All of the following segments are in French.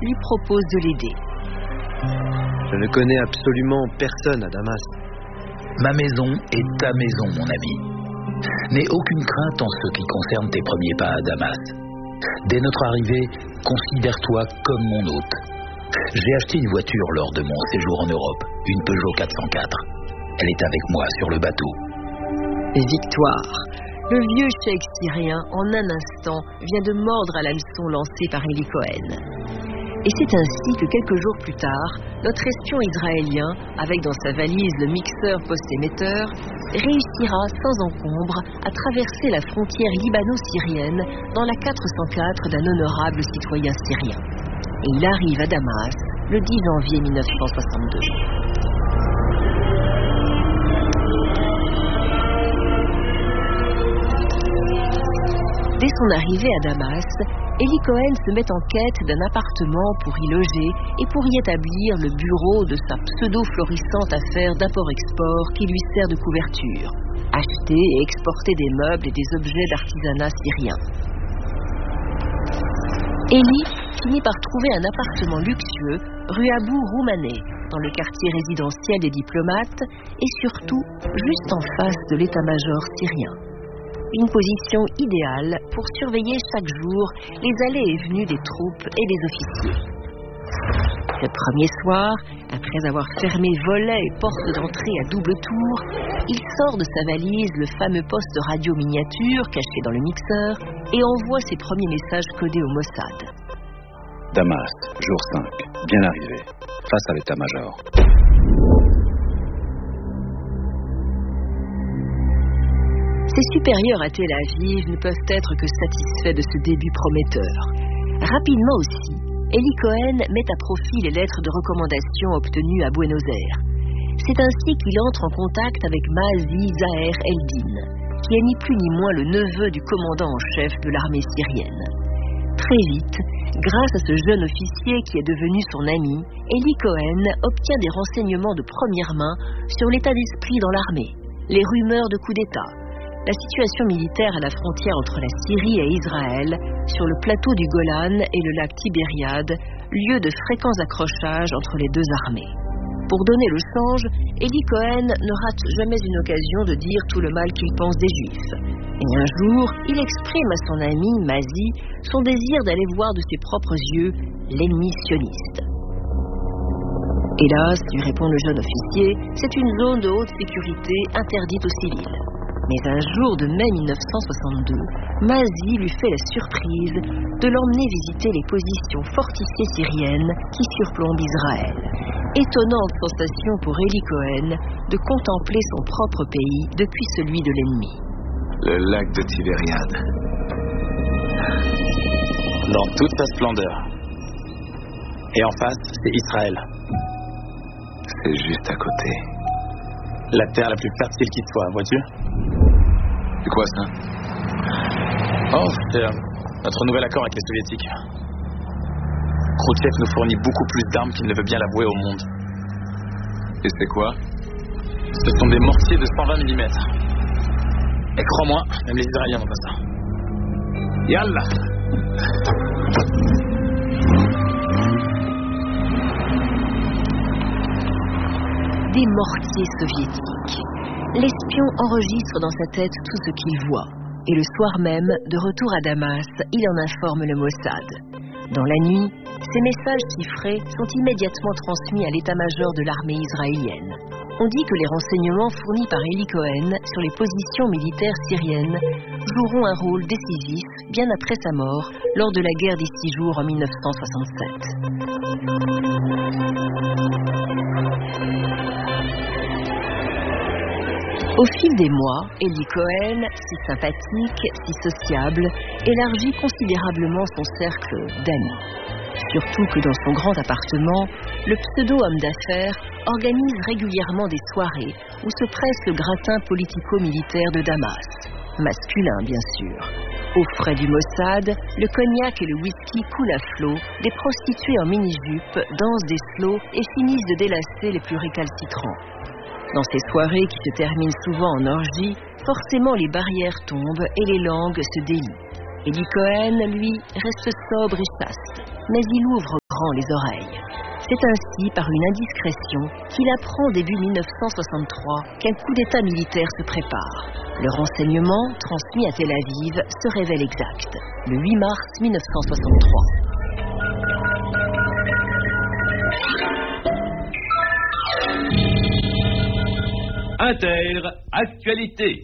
lui propose de l'aider. Je ne connais absolument personne à Damas. Ma maison est ta maison, mon ami. N'aie aucune crainte en ce qui concerne tes premiers pas à Damas. Dès notre arrivée, considère-toi comme mon hôte. J'ai acheté une voiture lors de mon séjour en Europe, une Peugeot 404. Elle est avec moi sur le bateau. Victoire. Le vieux cheikh syrien, en un instant, vient de mordre à la leçon lancée par Eli Cohen. Et c'est ainsi que quelques jours plus tard, notre espion israélien, avec dans sa valise le mixeur post-émetteur, réussira sans encombre à traverser la frontière libano-syrienne dans la 404 d'un honorable citoyen syrien. Et il arrive à Damas le 10 janvier 1962. Dès son arrivée à Damas, Eli Cohen se met en quête d'un appartement pour y loger et pour y établir le bureau de sa pseudo-florissante affaire d'import-export qui lui sert de couverture. Acheter et exporter des meubles et des objets d'artisanat syrien. Eli finit par trouver un appartement luxueux rue Abou Roumané, dans le quartier résidentiel des diplomates et surtout juste en face de l'état-major syrien. Une position idéale pour surveiller chaque jour les allées et venues des troupes et des officiers. Le premier soir, après avoir fermé volets et portes d'entrée à double tour, il sort de sa valise le fameux poste radio miniature caché dans le mixeur et envoie ses premiers messages codés au Mossad. Damas, jour 5, bien arrivé, face à l'état-major. Ses supérieurs à Tel Aviv ne peuvent être que satisfaits de ce début prometteur. Rapidement aussi, Eli Cohen met à profit les lettres de recommandation obtenues à Buenos Aires. C'est ainsi qu'il entre en contact avec Mazi Zaher Eldin, qui est ni plus ni moins le neveu du commandant en chef de l'armée syrienne. Très vite, grâce à ce jeune officier qui est devenu son ami, Eli Cohen obtient des renseignements de première main sur l'état d'esprit dans l'armée, les rumeurs de coup d'État, la situation militaire à la frontière entre la Syrie et Israël, sur le plateau du Golan et le lac Tibériade, lieu de fréquents accrochages entre les deux armées. Pour donner le change, Eli Cohen ne rate jamais une occasion de dire tout le mal qu'il pense des Juifs. Et un jour, il exprime à son ami, Mazi, son désir d'aller voir de ses propres yeux l'ennemi sioniste. Hélas, lui répond le jeune officier, c'est une zone de haute sécurité interdite aux civils. Mais un jour de mai 1962, Mazi lui fait la surprise de l'emmener visiter les positions fortifiées syriennes qui surplombent Israël. Étonnante sensation pour Eli Cohen de contempler son propre pays depuis celui de l'ennemi. Le lac de Tibériade. Dans toute sa splendeur. Et en face, c'est Israël. C'est juste à côté. La terre la plus fertile qui soit, vois-tu? C'est quoi ça? Oh, c'est notre nouvel accord avec les soviétiques. Khrouchtchev nous fournit beaucoup plus d'armes qu'il ne veut bien l'avouer au monde. Et c'est quoi? Ce sont des mortiers de 120 mm. Et crois-moi, même les Israéliens n'ont pas ça. Yallah! Des mortiers soviétiques. L'espion enregistre dans sa tête tout ce qu'il voit. Et le soir même, de retour à Damas, il en informe le Mossad. Dans la nuit, ces messages chiffrés sont immédiatement transmis à l'état-major de l'armée israélienne. On dit que les renseignements fournis par Eli Cohen sur les positions militaires syriennes joueront un rôle décisif bien après sa mort lors de la guerre des 6 jours en 1967. Au fil des mois, Eli Cohen, si sympathique, si sociable, élargit considérablement son cercle d'amis. Surtout que dans son grand appartement, le pseudo-homme d'affaires organise régulièrement des soirées où se presse le gratin politico-militaire de Damas. Masculin, bien sûr. Aux frais du Mossad, le cognac et le whisky coulent à flot, des prostituées en mini-jupe dansent des slows et finissent de délasser les plus récalcitrants. Dans ces soirées qui se terminent souvent en orgie, forcément les barrières tombent et les langues se délient. Eli Cohen, lui, reste sobre et chaste, mais il ouvre grand les oreilles. C'est ainsi, par une indiscrétion, qu'il apprend début 1963 qu'un coup d'État militaire se prépare. Le renseignement, transmis à Tel Aviv, se révèle exact. Le 8 mars 1963. Inter, actualité.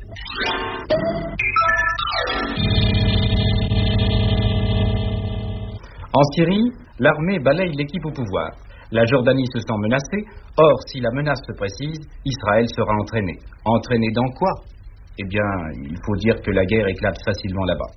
En Syrie, l'armée balaye l'équipe au pouvoir. La Jordanie se sent menacée. Or, si la menace se précise, Israël sera entraîné. Entraîné dans quoi? Eh bien, il faut dire que la guerre éclate facilement là-bas.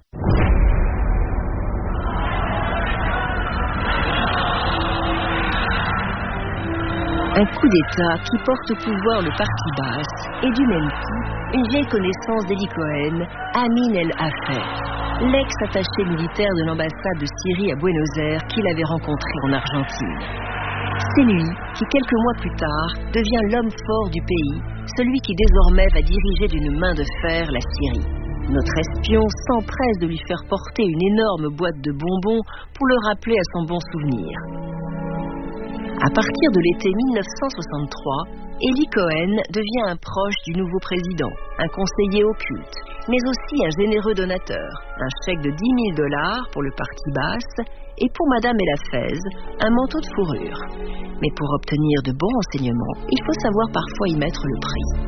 Un coup d'État qui porte au pouvoir le parti basse et du même coup, une vieille connaissance d'Eli Cohen, Amin El-Hafez, l'ex-attaché militaire de l'ambassade de Syrie à Buenos Aires qu'il avait rencontré en Argentine. C'est lui qui, quelques mois plus tard, devient l'homme fort du pays, celui qui désormais va diriger d'une main de fer la Syrie. Notre espion s'empresse de lui faire porter une énorme boîte de bonbons pour le rappeler à son bon souvenir. À partir de l'été 1963, Eli Cohen devient un proche du nouveau président, un conseiller occulte, mais aussi un généreux donateur, un chèque de $10 000 pour le parti basse et pour Madame El-Hafez, un manteau de fourrure. Mais pour obtenir de bons renseignements, il faut savoir parfois y mettre le prix.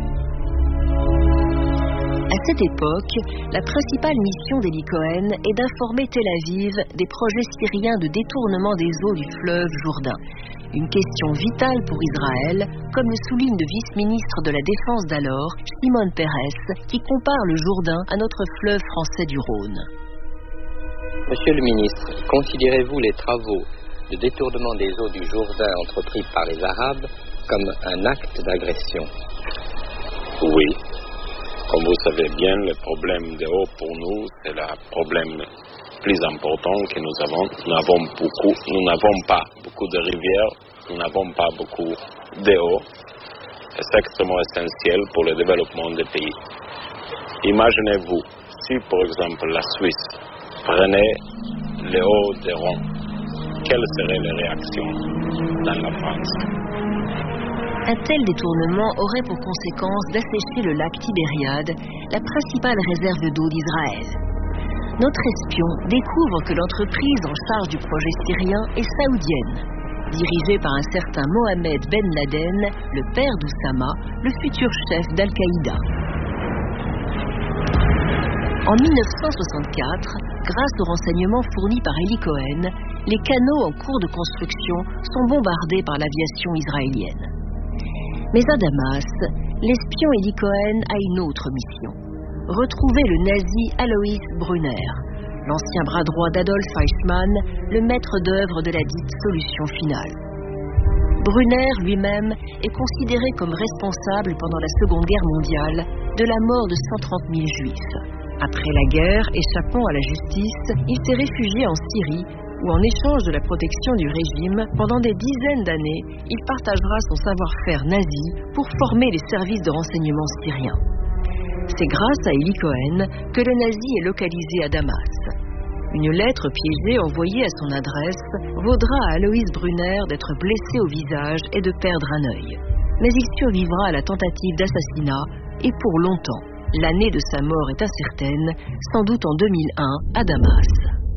À cette époque, la principale mission d'Eli Cohen est d'informer Tel Aviv des projets syriens de détournement des eaux du fleuve Jourdain. Une question vitale pour Israël, comme le souligne le vice-ministre de la Défense d'alors, Shimon Peres, qui compare le Jourdain à notre fleuve français du Rhône. Monsieur le ministre, considérez-vous les travaux de détournement des eaux du Jourdain entrepris par les Arabes comme un acte d'agression? Oui. Comme vous savez bien, le problème de l'eau pour nous, c'est le problème plus important que nous avons. Nous n'avons pas beaucoup de rivières, nous n'avons pas beaucoup d'eau. C'est extrêmement essentiel pour le développement des pays. Imaginez-vous, si par exemple la Suisse prenait l'eau des Rhône, quelles seraient les réactions dans la France? Un tel détournement aurait pour conséquence d'assécher le lac Tibériade, la principale réserve d'eau d'Israël. Notre espion découvre que l'entreprise en charge du projet syrien est saoudienne, dirigée par un certain Mohamed Ben Laden, le père d'Oussama, le futur chef d'Al-Qaïda. En 1964, grâce aux renseignements fournis par Eli Cohen, les canaux en cours de construction sont bombardés par l'aviation israélienne. Mais à Damas, l'espion Eli Cohen a une autre mission. Retrouver le nazi Alois Brunner, l'ancien bras droit d'Adolf Eichmann, le maître d'œuvre de la dite solution finale. Brunner lui-même est considéré comme responsable pendant la Seconde Guerre mondiale de la mort de 130 000 Juifs. Après la guerre, échappant à la justice, il s'est réfugié en Syrie où en échange de la protection du régime, pendant des dizaines d'années, il partagera son savoir-faire nazi pour former les services de renseignement syriens. C'est grâce à Eli Cohen que le nazi est localisé à Damas. Une lettre piégée envoyée à son adresse vaudra à Alois Brunner d'être blessé au visage et de perdre un œil. Mais il survivra à la tentative d'assassinat et pour longtemps. L'année de sa mort est incertaine, sans doute en 2001 à Damas.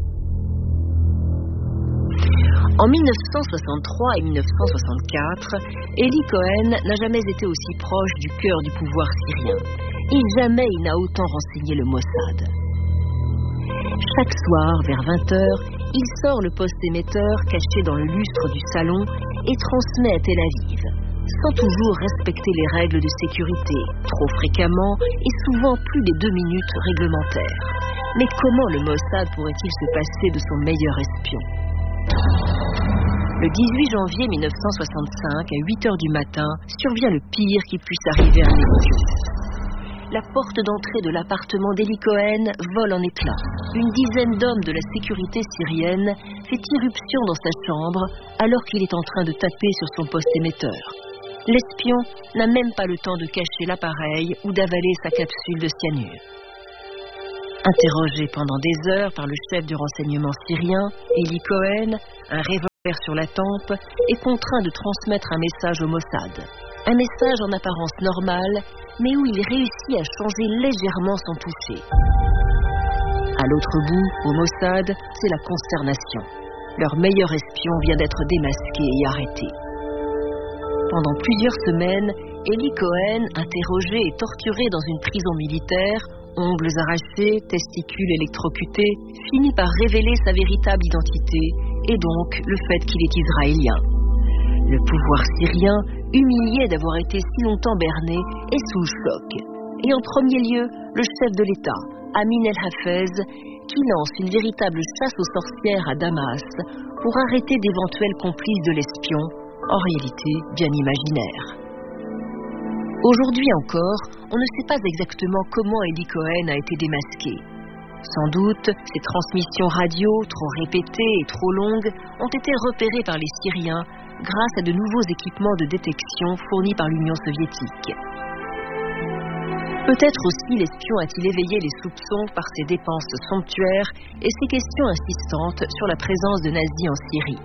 En 1963 et 1964, Eli Cohen n'a jamais été aussi proche du cœur du pouvoir syrien. Et jamais il n'a autant renseigné le Mossad. Chaque soir, vers 20h, il sort le poste émetteur caché dans le lustre du salon et transmet à Tel Aviv, sans toujours respecter les règles de sécurité, trop fréquemment et souvent plus des 2 minutes réglementaires. Mais comment le Mossad pourrait-il se passer de son meilleur espion ? Le 18 janvier 1965, à 8h du matin, survient le pire qui puisse arriver à un espion. La porte d'entrée de l'appartement d'Eli Cohen vole en éclats. Une dizaine d'hommes de la sécurité syrienne fait irruption dans sa chambre alors qu'il est en train de taper sur son poste émetteur. L'espion n'a même pas le temps de cacher l'appareil ou d'avaler sa capsule de cyanure. Interrogé pendant des heures par le chef du renseignement syrien, Eli Cohen, un sur la tempe, est contraint de transmettre un message au Mossad. Un message en apparence normal, mais où il réussit à changer légèrement son toucher. À l'autre bout, au Mossad, c'est la consternation. Leur meilleur espion vient d'être démasqué et arrêté. Pendant plusieurs semaines, Eli Cohen, interrogé et torturé dans une prison militaire, ongles arrachés, testicules électrocutés, finit par révéler sa véritable identité et donc le fait qu'il est israélien. Le pouvoir syrien, humilié d'avoir été si longtemps berné, est sous le choc. Et en premier lieu, le chef de l'État, Amin el-Hafez, qui lance une véritable chasse aux sorcières à Damas pour arrêter d'éventuels complices de l'espion, en réalité bien imaginaire. Aujourd'hui encore, on ne sait pas exactement comment Eli Cohen a été démasqué. Sans doute, ces transmissions radio, trop répétées et trop longues, ont été repérées par les Syriens grâce à de nouveaux équipements de détection fournis par l'Union soviétique. Peut-être aussi l'espion a-t-il éveillé les soupçons par ses dépenses somptuaires et ses questions insistantes sur la présence de nazis en Syrie.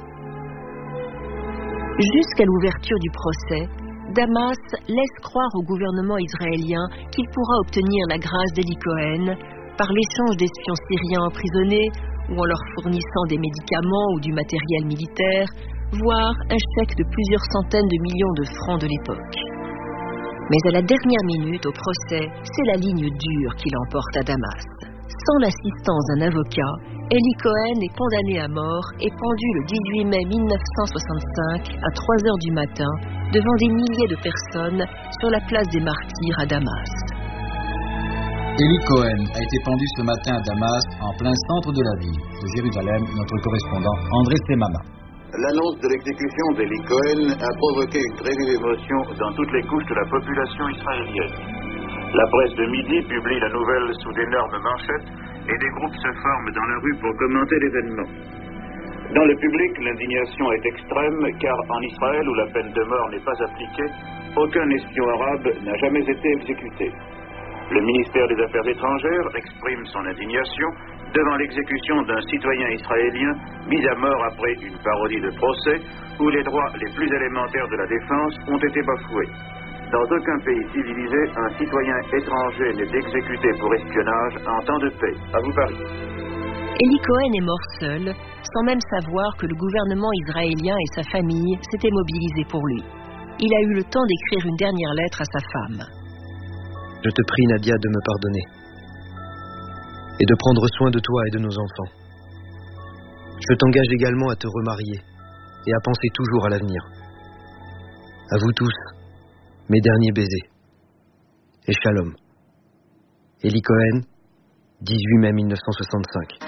Jusqu'à l'ouverture du procès, Damas laisse croire au gouvernement israélien qu'il pourra obtenir la grâce d'Eli Cohen par l'échange d'espions syriens emprisonnés ou en leur fournissant des médicaments ou du matériel militaire, voire un chèque de plusieurs centaines de millions de francs de l'époque. Mais à la dernière minute, au procès, c'est la ligne dure qui l'emporte à Damas. Sans l'assistance d'un avocat, Eli Cohen est condamné à mort et pendu le 18 mai 1965 à 3 heures du matin devant des milliers de personnes sur la place des Martyrs à Damas. Eli Cohen a été pendu ce matin à Damas, en plein centre de la ville. De Jérusalem, notre correspondant André Semama. L'annonce de l'exécution d'Eli Cohen a provoqué une très vive émotion dans toutes les couches de la population israélienne. La presse de midi publie la nouvelle sous d'énormes manchettes et des groupes se forment dans la rue pour commenter l'événement. Dans le public, l'indignation est extrême car en Israël, où la peine de mort n'est pas appliquée, aucun espion arabe n'a jamais été exécuté. Le ministère des Affaires étrangères exprime son indignation devant l'exécution d'un citoyen israélien mis à mort après une parodie de procès où les droits les plus élémentaires de la défense ont été bafoués. Dans aucun pays civilisé, un citoyen étranger n'est exécuté pour espionnage en temps de paix. À vous Paris. Eli Cohen est mort seul, sans même savoir que le gouvernement israélien et sa famille s'étaient mobilisés pour lui. Il a eu le temps d'écrire une dernière lettre à sa femme. Je te prie, Nadia, de me pardonner et de prendre soin de toi et de nos enfants. Je t'engage également à te remarier et à penser toujours à l'avenir. À vous tous, mes derniers baisers. Et shalom. Eli Cohen, 18 mai 1965.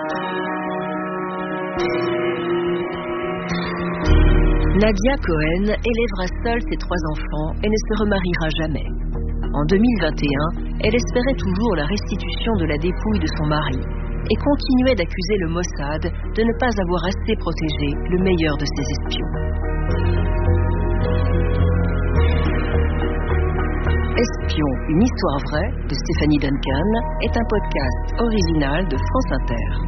Nadia Cohen élèvera seule ses 3 enfants et ne se remariera jamais. En 2021, elle espérait toujours la restitution de la dépouille de son mari et continuait d'accuser le Mossad de ne pas avoir assez protégé le meilleur de ses espions. Espion, une histoire vraie de Stéphanie Duncan est un podcast original de France Inter.